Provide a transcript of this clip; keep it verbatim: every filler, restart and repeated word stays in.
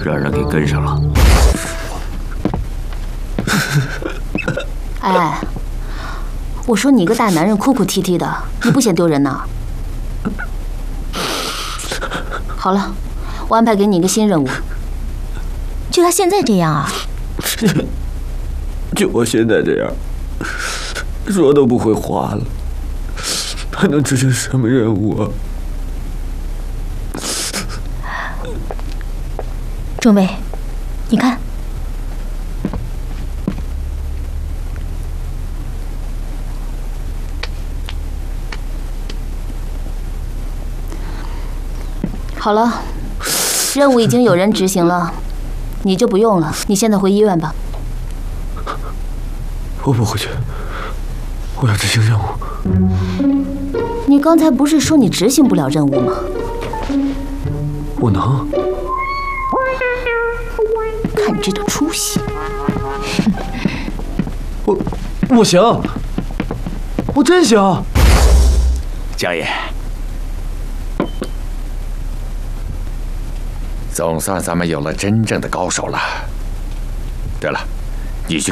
让人给跟上了。 哎，我说你个大男人哭哭啼啼的，你不嫌丢人呐？好了，我安排给你一个新任务。 就他现在这样啊？ 就我现在这样，说都不会话了，还能执行什么任务啊？ 钟伟，你看， 好了，任务已经有人执行了，你就不用了。你现在回医院吧。 我不回去，我要执行任务。 你刚才不是说你执行不了任务吗？ 我能。 看你这点出息。 我我行，我真行。 江爷，总算咱们有了真正的高手了。对了。